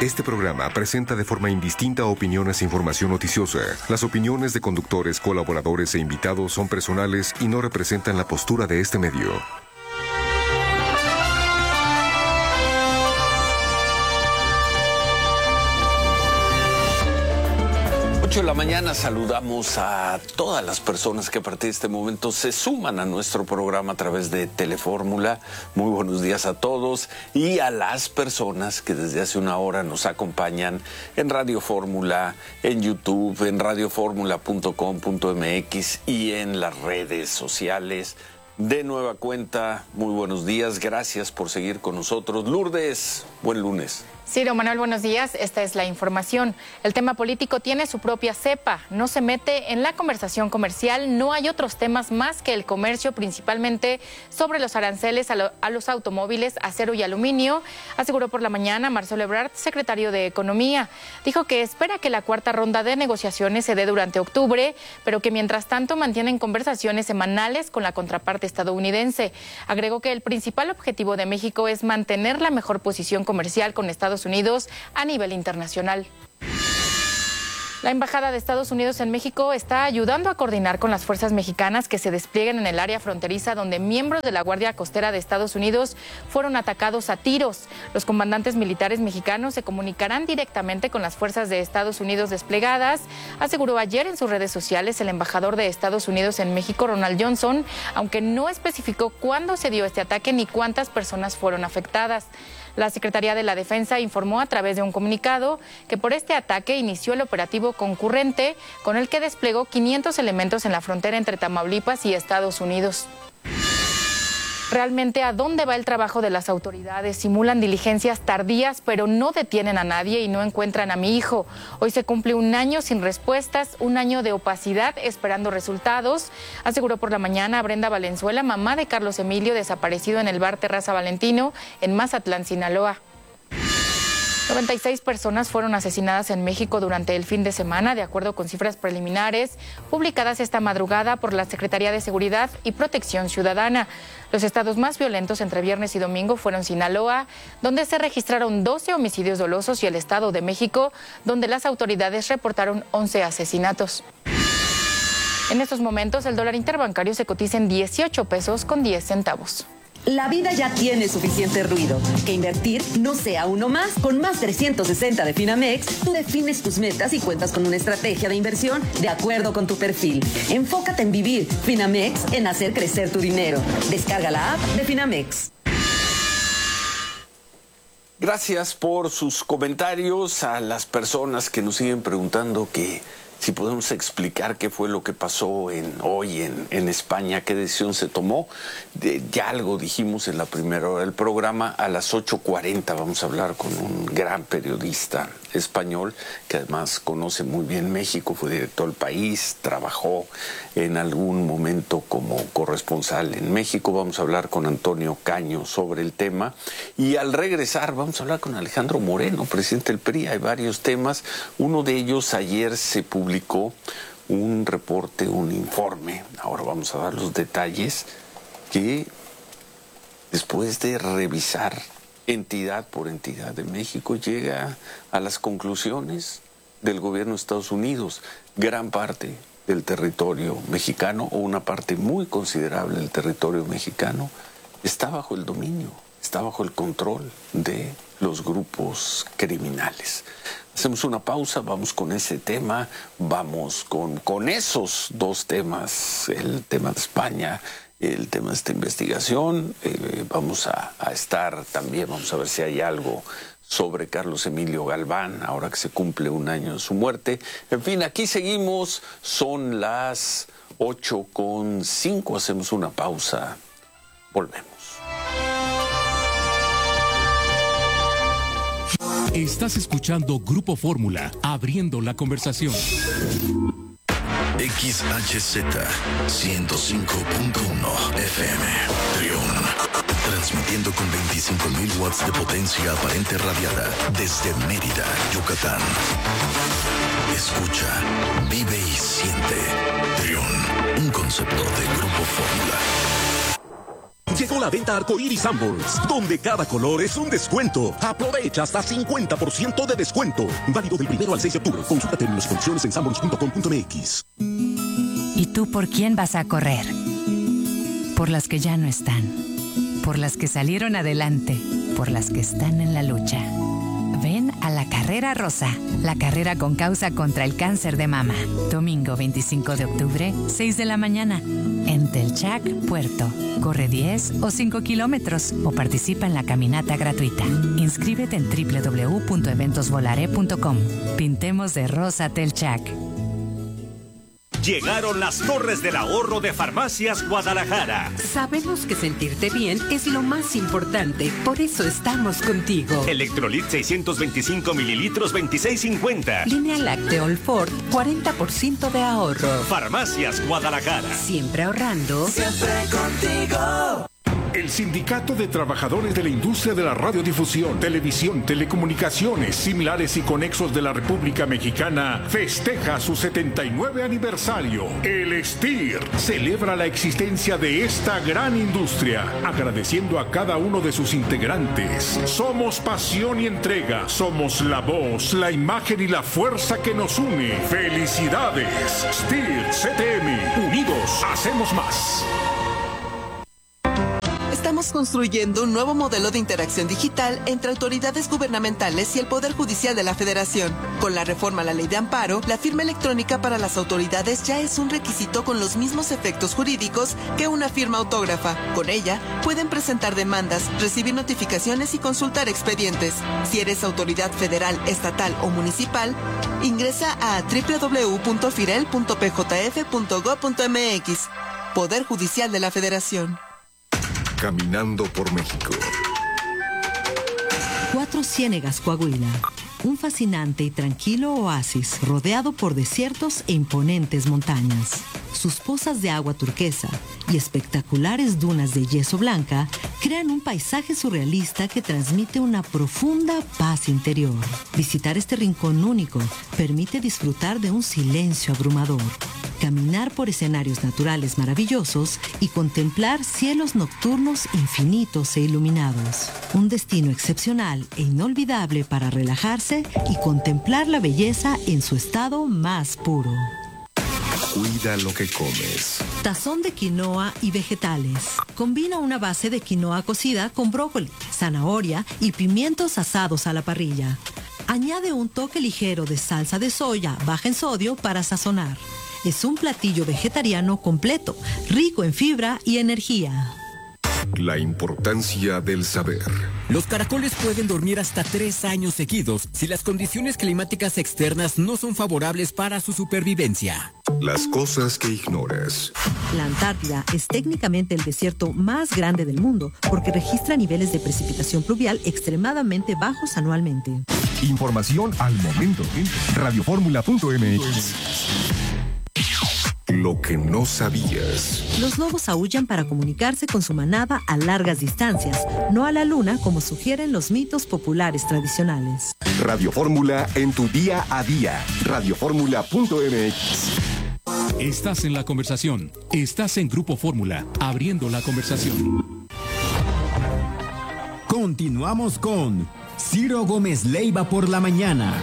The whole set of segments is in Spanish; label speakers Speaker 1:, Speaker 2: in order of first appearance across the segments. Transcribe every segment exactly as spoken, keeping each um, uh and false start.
Speaker 1: Este programa presenta de forma indistinta opiniones e información noticiosa. Las opiniones de conductores, colaboradores e invitados son personales y no representan la postura de este medio.
Speaker 2: ocho de la mañana saludamos a todas las personas que a partir de este momento se suman a nuestro programa a través de Telefórmula. Muy buenos días a todos y a las personas que desde hace una hora nos acompañan en Radio Fórmula, en YouTube, en radio fórmula punto com punto m x y en las redes sociales. De nueva cuenta, muy buenos días, gracias por seguir con nosotros. Lourdes, buen lunes.
Speaker 3: Ciro Manuel, buenos días. Esta es la información. El tema político tiene su propia cepa. No se mete en la conversación comercial. No hay otros temas más que el comercio, principalmente sobre los aranceles a, lo, a los automóviles, acero y aluminio, aseguró por la mañana Marcelo Ebrard, secretario de Economía. Dijo que espera que la cuarta ronda de negociaciones se dé durante octubre, pero que mientras tanto mantienen conversaciones semanales con la contraparte estadounidense. Agregó que el principal objetivo de México es mantener la mejor posición comercial con Estados Unidos a nivel internacional. La Embajada de Estados Unidos en México está ayudando a coordinar con las fuerzas mexicanas que se despliegan en el área fronteriza donde miembros de la Guardia Costera de Estados Unidos fueron atacados a tiros. Los comandantes militares mexicanos se comunicarán directamente con las fuerzas de Estados Unidos desplegadas, aseguró ayer en sus redes sociales el embajador de Estados Unidos en México, Ronald Johnson, aunque no especificó cuándo se dio este ataque ni cuántas personas fueron afectadas. La Secretaría de la Defensa informó a través de un comunicado que por este ataque inició el operativo concurrente con el que desplegó quinientos elementos en la frontera entre Tamaulipas y Estados Unidos. Realmente, ¿a dónde va el trabajo de las autoridades? Simulan diligencias tardías, pero no detienen a nadie y no encuentran a mi hijo. Hoy se cumple un año sin respuestas, un año de opacidad esperando resultados, aseguró por la mañana Brenda Valenzuela, mamá de Carlos Emilio, desaparecido en el bar Terraza Valentino, en Mazatlán, Sinaloa. noventa y seis personas fueron asesinadas en México durante el fin de semana, de acuerdo con cifras preliminares publicadas esta madrugada por la Secretaría de Seguridad y Protección Ciudadana. Los estados más violentos entre viernes y domingo fueron Sinaloa, donde se registraron doce homicidios dolosos, y el Estado de México, donde las autoridades reportaron once asesinatos. En estos momentos, el dólar interbancario se cotiza en dieciocho pesos con diez centavos.
Speaker 4: La vida ya tiene suficiente ruido. Que invertir no sea uno más. Con más trescientos sesenta de Finamex, tú defines tus metas y cuentas con una estrategia de inversión de acuerdo con tu perfil. Enfócate en vivir. Finamex, en hacer crecer tu dinero. Descarga la app de Finamex.
Speaker 2: Gracias por sus comentarios. A las personas que nos siguen preguntando que si podemos explicar qué fue lo que pasó en, hoy en, en España, qué decisión se tomó. De, ya algo dijimos en la primera hora del programa. A las ocho cuarenta vamos a hablar con un gran periodista español que además conoce muy bien México, fue director del País, trabajó en algún momento como corresponsal en México. Vamos a hablar con Antonio Caño sobre el tema y al regresar vamos a hablar con Alejandro Moreno, presidente del P R I. Hay varios temas. Uno de ellos, ayer se publicó un reporte, un informe, ahora vamos a dar los detalles, que después de revisar entidad por entidad de México llega a las conclusiones del gobierno de Estados Unidos. Gran parte del territorio mexicano, o una parte muy considerable del territorio mexicano, está bajo el dominio, está bajo el control de los grupos criminales. Hacemos una pausa, vamos con ese tema, vamos con, con esos dos temas, el tema de España, el tema de esta investigación. Eh, vamos a, a estar también, vamos a ver si hay algo sobre Carlos Emilio Galván, ahora que se cumple un año de su muerte. En fin, aquí seguimos, son las ocho con cinco, hacemos una pausa, volvemos.
Speaker 5: Estás escuchando Grupo Fórmula, abriendo la conversación.
Speaker 6: X H Z ciento cinco punto uno F M, Trión, transmitiendo con veinticinco mil watts de potencia aparente radiada desde Mérida, Yucatán. Escucha, vive y siente. Trión, un concepto de Grupo Fórmula.
Speaker 7: Llegó la venta Arcoíris Sanborns, donde cada color es un descuento. Aprovecha hasta cincuenta por ciento de descuento. Válido del primero al seis de octubre. Consulta términos y condiciones en sanborns punto com punto m x.
Speaker 8: ¿Y tú por quién vas a correr? Por las que ya no están. Por las que salieron adelante. Por las que están en la lucha. Ven a la Carrera Rosa, la carrera con causa contra el cáncer de mama. Domingo veinticinco de octubre, seis de la mañana. En Telchac, Puerto. Corre diez o cinco kilómetros o participa en la caminata gratuita. Inscríbete en doble u doble u doble u punto eventos volare punto com. Pintemos de rosa Telchac.
Speaker 9: Llegaron las Torres del Ahorro de Farmacias Guadalajara.
Speaker 10: Sabemos que sentirte bien es lo más importante, por eso estamos contigo.
Speaker 9: Electrolit seiscientos veinticinco mililitros, veintiséis cincuenta.
Speaker 10: Línea Lácteo Ford, cuarenta por ciento de ahorro.
Speaker 9: Farmacias Guadalajara.
Speaker 10: Siempre ahorrando.
Speaker 11: Siempre contigo.
Speaker 12: El Sindicato de Trabajadores de la Industria de la Radiodifusión, Televisión, Telecomunicaciones, Similares y Conexos de la República Mexicana festeja su setenta y nueve aniversario. El S T I R celebra la existencia de esta gran industria, agradeciendo a cada uno de sus integrantes. Somos pasión y entrega, somos la voz, la imagen y la fuerza que nos une. ¡Felicidades! S T I R C T M, unidos hacemos más.
Speaker 13: Estamos construyendo un nuevo modelo de interacción digital entre autoridades gubernamentales y el Poder Judicial de la Federación. Con la reforma a la Ley de Amparo, la firma electrónica para las autoridades ya es un requisito con los mismos efectos jurídicos que una firma autógrafa. Con ella, pueden presentar demandas, recibir notificaciones y consultar expedientes. Si eres autoridad federal, estatal o municipal, ingresa a doble u doble u doble u punto firel punto p j f punto gob punto m x. Poder Judicial de la Federación.
Speaker 1: Caminando por México.
Speaker 14: Cuatro Ciénegas, Coahuila. Un fascinante y tranquilo oasis rodeado por desiertos e imponentes montañas. Sus pozas de agua turquesa y espectaculares dunas de yeso blanca crean un paisaje surrealista que transmite una profunda paz interior. Visitar este rincón único permite disfrutar de un silencio abrumador, caminar por escenarios naturales maravillosos y contemplar cielos nocturnos infinitos e iluminados. Un destino excepcional e inolvidable para relajarse y contemplar la belleza en su estado más puro.
Speaker 1: Cuida lo que comes.
Speaker 14: Tazón de quinoa y vegetales. Combina una base de quinoa cocida con brócoli, zanahoria y pimientos asados a la parrilla. Añade un toque ligero de salsa de soya baja en sodio para sazonar. Es un platillo vegetariano completo, rico en fibra y energía.
Speaker 1: La importancia del saber.
Speaker 15: Los caracoles pueden dormir hasta tres años seguidos si las condiciones climáticas externas no son favorables para su supervivencia.
Speaker 1: Las cosas que ignoras.
Speaker 14: La Antártida es técnicamente el desierto más grande del mundo porque registra niveles de precipitación pluvial extremadamente bajos anualmente.
Speaker 16: Información al momento. Radioformula punto m x.
Speaker 1: Lo que no sabías.
Speaker 14: Los lobos aúllan para comunicarse con su manada a largas distancias, no a la luna como sugieren los mitos populares tradicionales.
Speaker 16: Radio Fórmula en tu día a día. Radioformula punto m x.
Speaker 5: Estás en la conversación. Estás en Grupo Fórmula, abriendo la conversación.
Speaker 17: Continuamos con Ciro Gómez Leiva por la mañana.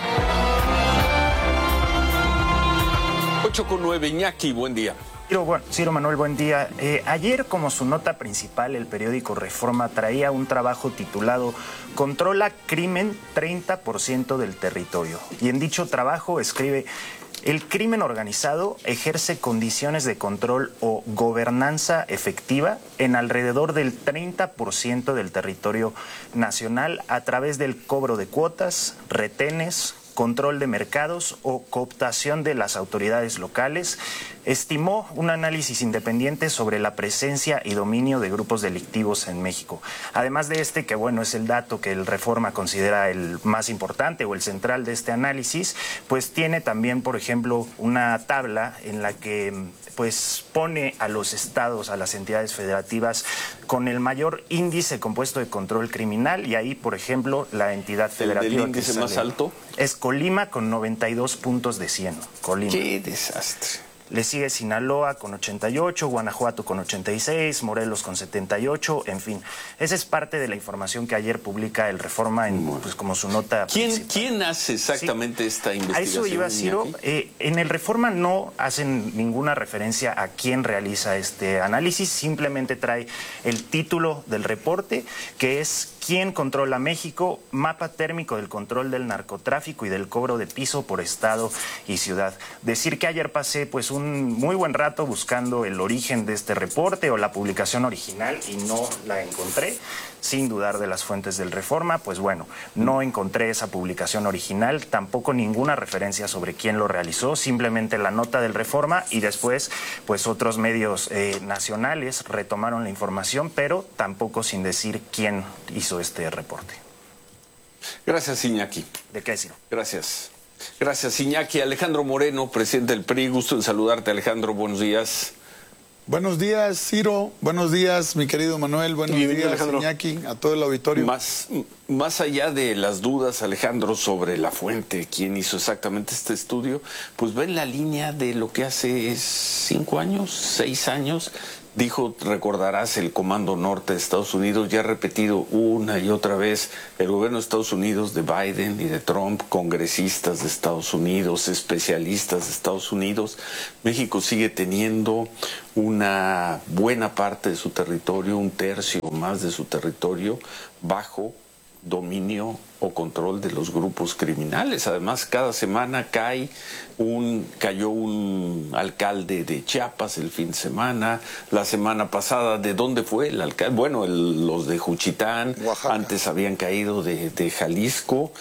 Speaker 2: ocho con nueve, Iñaki, buen día.
Speaker 18: Ciro, bueno, Ciro Manuel, buen día. Eh, ayer, como su nota principal, el periódico Reforma traía un trabajo titulado Controla crimen treinta por ciento del territorio. Y en dicho trabajo escribe: el crimen organizado ejerce condiciones de control o gobernanza efectiva en alrededor del treinta por ciento del territorio nacional a través del cobro de cuotas, retenes, control de mercados o cooptación de las autoridades locales. Estimó un análisis independiente sobre la presencia y dominio de grupos delictivos en México. Además de este, que bueno, es el dato que el Reforma considera el más importante o el central de este análisis, pues tiene también, por ejemplo, una tabla en la que pues pone a los estados, a las entidades federativas con el mayor índice compuesto de control criminal, y ahí, por ejemplo, la entidad federativa.
Speaker 2: ¿El índice más alto?
Speaker 18: Es Colima con noventa y dos puntos de cien. Colima.
Speaker 2: ¡Qué desastre!
Speaker 18: Le sigue Sinaloa con ochenta y ocho, Guanajuato con ochenta y seis, Morelos con setenta y ocho, en fin. Esa es parte de la información que ayer publica el Reforma en, pues, como su nota.
Speaker 2: ¿Quién, ¿quién hace exactamente sí. esta investigación?
Speaker 18: A eso iba, Ciro. Eh, en el Reforma no hacen ninguna referencia a quién realiza este análisis, simplemente trae el título del reporte, que es ¿Quién controla México? Mapa térmico del control del narcotráfico y del cobro de piso por estado y ciudad. Decir que ayer pasé pues un muy buen rato buscando el origen de este reporte o la publicación original y no la encontré, sin dudar de las fuentes del Reforma, pues bueno, no encontré esa publicación original, tampoco ninguna referencia sobre quién lo realizó, simplemente la nota del Reforma y después pues otros medios eh, nacionales retomaron la información, pero tampoco sin decir quién hizo este reporte.
Speaker 2: Gracias, Iñaki.
Speaker 18: ¿De qué, Ciro?
Speaker 2: Gracias. Gracias, Iñaki. Alejandro Moreno, presidente del P R I. Gusto en saludarte, Alejandro. Buenos días.
Speaker 19: Buenos días, Ciro. Buenos días, mi querido Manuel. Buenos días, Alejandro. Iñaki, a todo el auditorio.
Speaker 2: Más, más allá de las dudas, Alejandro, sobre la fuente, quién hizo exactamente este estudio, pues ven la línea de lo que hace cinco años, seis años, dijo, recordarás, el Comando Norte de Estados Unidos, ya ha repetido una y otra vez, el gobierno de Estados Unidos, de Biden y de Trump, congresistas de Estados Unidos, especialistas de Estados Unidos, México sigue teniendo una buena parte de su territorio, un tercio o más de su territorio, bajo dominio o control de los grupos criminales. Además, cada semana cae un, cayó un alcalde de Chiapas el fin de semana. La semana pasada, ¿de dónde fue el alcalde? Bueno, el, los de Juchitán, Oaxaca. Antes habían caído de, de Jalisco.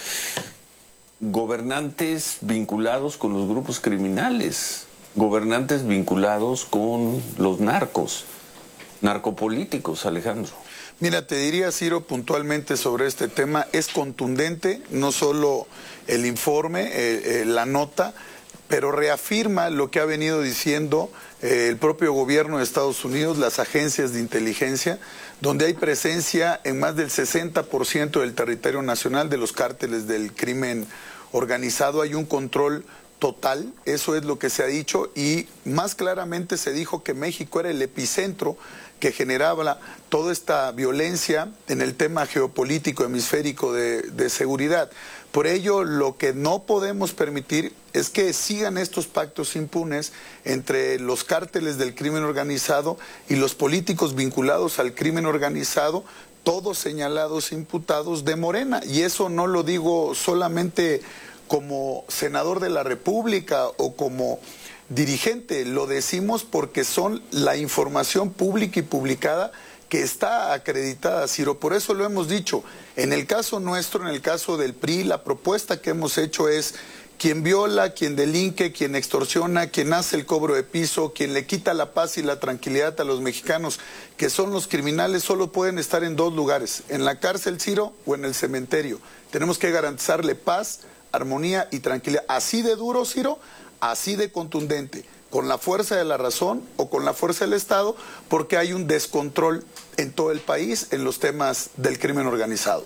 Speaker 2: Gobernantes vinculados con los grupos criminales, gobernantes vinculados con los narcos, narcopolíticos, Alejandro.
Speaker 19: Mira, te diría, Ciro, puntualmente sobre este tema, es contundente, no solo el informe, eh, eh, la nota, pero reafirma lo que ha venido diciendo eh, el propio gobierno de Estados Unidos, las agencias de inteligencia, donde hay presencia en más del sesenta por ciento del territorio nacional de los cárteles del crimen organizado. Hay un control total, eso es lo que se ha dicho, y más claramente se dijo que México era el epicentro que generaba toda esta violencia en el tema geopolítico hemisférico de, de seguridad. Por ello, lo que no podemos permitir es que sigan estos pactos impunes entre los cárteles del crimen organizado y los políticos vinculados al crimen organizado, todos señalados, imputados de Morena. Y eso no lo digo solamente como senador de la República o como dirigente, lo decimos porque son la información pública y publicada que está acreditada, Ciro. Por eso lo hemos dicho. En el caso nuestro, en el caso del P R I, la propuesta que hemos hecho es quien viola, quien delinque, quien extorsiona, quien hace el cobro de piso, quien le quita la paz y la tranquilidad a los mexicanos, que son los criminales, solo pueden estar en dos lugares, en la cárcel, Ciro, o en el cementerio. Tenemos que garantizarle paz, armonía y tranquilidad. Así de duro, Ciro, así de contundente, con la fuerza de la razón o con la fuerza del Estado, porque hay un descontrol en todo el país en los temas del crimen organizado.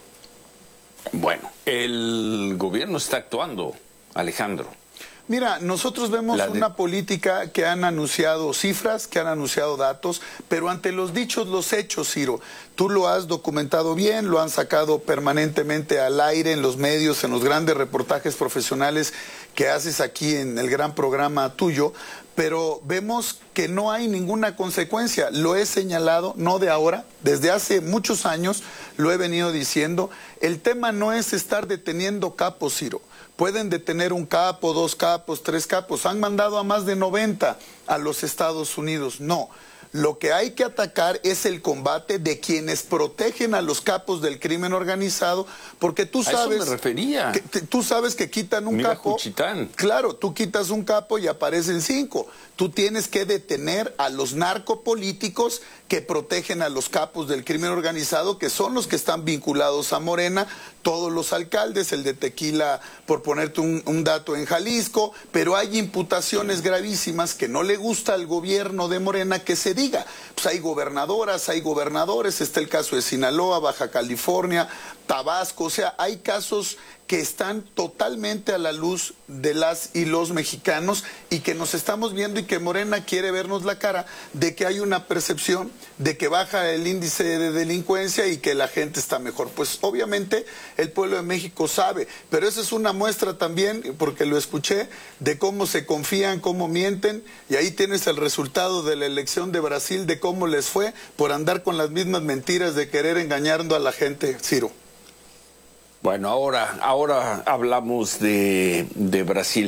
Speaker 2: Bueno, el gobierno está actuando, Alejandro.
Speaker 19: Mira, nosotros vemos de... una política que han anunciado cifras, que han anunciado datos, pero ante los dichos, los hechos, Ciro. Tú lo has documentado bien, lo han sacado permanentemente al aire en los medios, en los grandes reportajes profesionales que haces aquí en el gran programa tuyo, pero vemos que no hay ninguna consecuencia. Lo he señalado, no de ahora, desde hace muchos años lo he venido diciendo. El tema no es estar deteniendo capos, Ciro. Pueden detener un capo, dos capos, tres capos. Han mandado a más de noventa a los Estados Unidos. No. Lo que hay que atacar es el combate de quienes protegen a los capos del crimen organizado, porque tú sabes...
Speaker 2: A eso me refería.
Speaker 19: Que, tú sabes que quitan un
Speaker 2: Mira
Speaker 19: capo...
Speaker 2: Juchitán.
Speaker 19: Claro, tú quitas un capo y aparecen cinco. Tú tienes que detener a los narcopolíticos que protegen a los capos del crimen organizado, que son los que están vinculados a Morena, todos los alcaldes, el de Tequila, por ponerte un, un dato, en Jalisco, pero hay imputaciones gravísimas que no le gusta al gobierno de Morena que se diga. Pues hay gobernadoras, hay gobernadores, está el caso de Sinaloa, Baja California, Tabasco, o sea, hay casos que están totalmente a la luz de las y los mexicanos y que nos estamos viendo y que Morena quiere vernos la cara de que hay una percepción de que baja el índice de delincuencia y que la gente está mejor. Pues obviamente el pueblo de México sabe, pero esa es una muestra también, porque lo escuché, de cómo se confían, cómo mienten, y ahí tienes el resultado de la elección de Brasil, de cómo les fue por andar con las mismas mentiras de querer engañando a la gente, Ciro.
Speaker 2: Bueno, ahora, ahora hablamos de, de Brasil.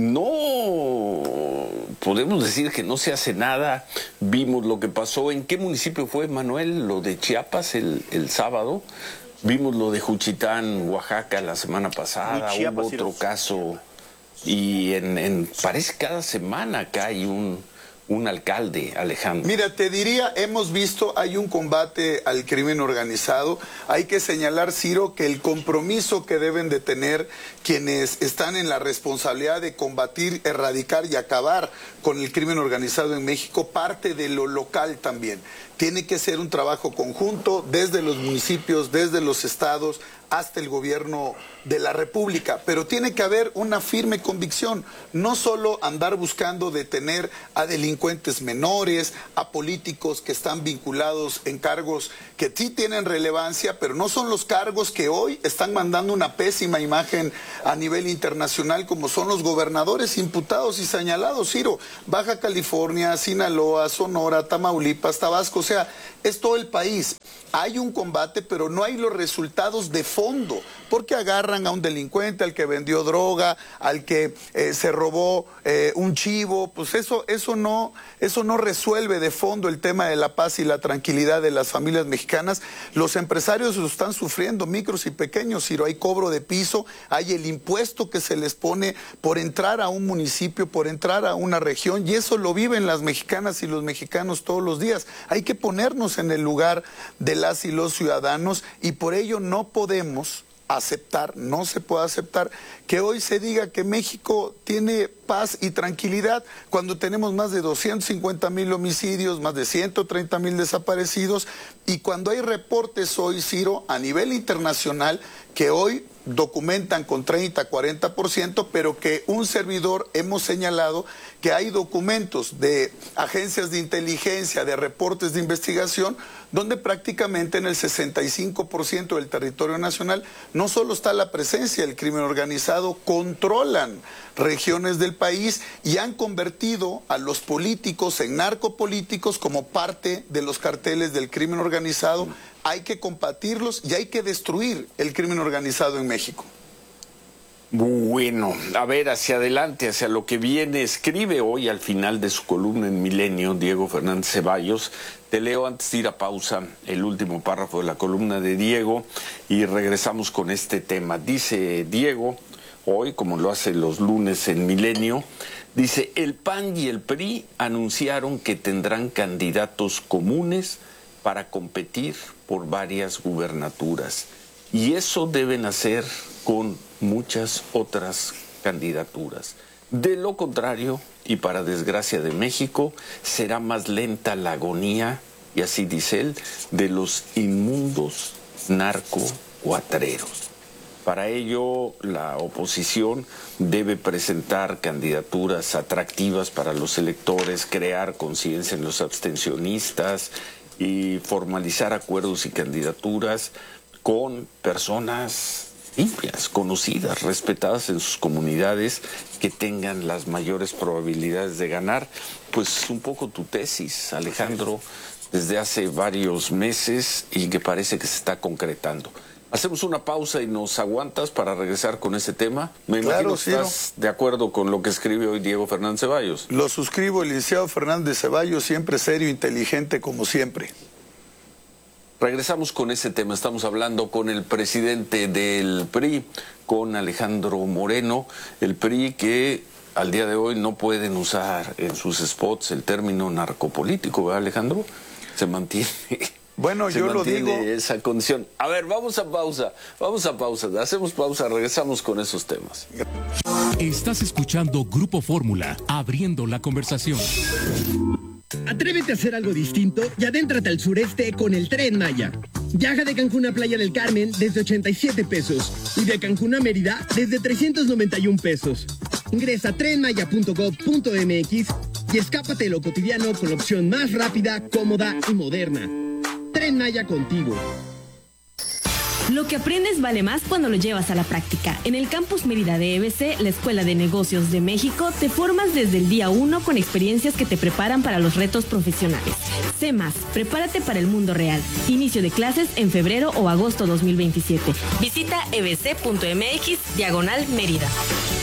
Speaker 2: No podemos decir que no se hace nada. Vimos lo que pasó. ¿En qué municipio fue, Manuel? Lo de Chiapas el, el sábado. Vimos lo de Juchitán, Oaxaca, la semana pasada. Chiapas, hubo otro caso. Y en, en parece cada semana acá hay un... un alcalde, Alejandro.
Speaker 19: Mira, te diría, hemos visto, hay un combate al crimen organizado. Hay que señalar, Ciro, que el compromiso que deben de tener quienes están en la responsabilidad de combatir, erradicar y acabar con el crimen organizado en México parte de lo local también. Tiene que ser un trabajo conjunto desde los municipios, desde los estados, hasta el gobierno de la República, pero tiene que haber una firme convicción, no solo andar buscando detener a delincuentes menores, a políticos que están vinculados en cargos que sí tienen relevancia, pero no son los cargos que hoy están mandando una pésima imagen a nivel internacional, como son los gobernadores imputados y señalados, Ciro, Baja California, Sinaloa, Sonora, Tamaulipas, Tabasco, o sea, es todo el país. Hay un combate, pero no hay los resultados de fondo, porque agarran a un delincuente, al que vendió droga, al que eh, se robó eh, un chivo, pues eso, eso, no, eso no resuelve de fondo el tema de la paz y la tranquilidad de las familias mexicanas. Los empresarios lo están sufriendo, micros y pequeños, Ciro, hay cobro de piso, hay el impuesto que se les pone por entrar a un municipio, por entrar a una región, y eso lo viven las mexicanas y los mexicanos todos los días. Hay que ponernos en el lugar de las y los ciudadanos, y por ello no podemos aceptar, no se puede aceptar que hoy se diga que México tiene paz y tranquilidad cuando tenemos más de doscientos cincuenta mil homicidios, más de ciento treinta mil desaparecidos, y cuando hay reportes hoy, Ciro, a nivel internacional que hoy documentan con treinta, cuarenta por ciento, pero que un servidor hemos señalado que hay documentos de agencias de inteligencia, de reportes de investigación, donde prácticamente en el sesenta y cinco por ciento del territorio nacional no solo está la presencia del crimen organizado, controlan regiones del país y han convertido a los políticos en narcopolíticos como parte de los carteles del crimen organizado. Hay que combatirlos y hay que destruir el crimen organizado en México.
Speaker 2: Bueno, a ver, hacia adelante, hacia lo que viene, escribe hoy al final de su columna en Milenio, Diego Fernández Ceballos. Te leo antes de ir a pausa el último párrafo de la columna de Diego y regresamos con este tema. Dice Diego, hoy, como lo hace los lunes en Milenio, dice, el P A N y el P R I anunciaron que tendrán candidatos comunes para competir por varias gubernaturas. Y eso deben hacer con muchas otras candidaturas. De lo contrario, y para desgracia de México, será más lenta la agonía, y así dice él, de los inmundos narcocuatreros. Para ello, la oposición debe presentar candidaturas atractivas para los electores, crear conciencia en los abstencionistas y formalizar acuerdos y candidaturas con personas limpias, conocidas, respetadas en sus comunidades, que tengan las mayores probabilidades de ganar. Pues un poco tu tesis, Alejandro, desde hace varios meses y que parece que se está concretando. Hacemos una pausa y nos aguantas para regresar con ese tema. Me
Speaker 19: claro,
Speaker 2: imagino que estás de acuerdo con lo que escribe hoy Diego Fernández Ceballos.
Speaker 19: Lo suscribo, el licenciado Fernández Ceballos, siempre serio, inteligente como siempre.
Speaker 2: Regresamos con ese tema. Estamos hablando con el presidente del P R I, con Alejandro Moreno. El P R I que al día de hoy no pueden usar en sus spots el término narcopolítico, ¿verdad, Alejandro? Se mantiene...
Speaker 19: Bueno, yo lo digo.
Speaker 2: Esa condición. A ver, vamos a pausa, vamos a pausa, hacemos pausa, regresamos con esos temas.
Speaker 5: Estás escuchando Grupo Fórmula, abriendo la conversación.
Speaker 20: Atrévete a hacer algo distinto y adéntrate al sureste con el Tren Maya. Viaja de Cancún a Playa del Carmen desde ochenta y siete pesos y de Cancún a Mérida desde trescientos noventa y un pesos. Ingresa a tren maya punto gob punto m x y escápate de lo cotidiano con la opción más rápida, cómoda y moderna. Tren Maya contigo.
Speaker 21: Lo que aprendes vale más cuando lo llevas a la práctica. En el Campus Mérida de E B C, la Escuela de Negocios de México, te formas desde el día uno con experiencias que te preparan para los retos profesionales. Sé más, prepárate para el mundo real. Inicio de clases en febrero o agosto dos mil veintisiete. Visita ebc punto m x diagonal Mérida.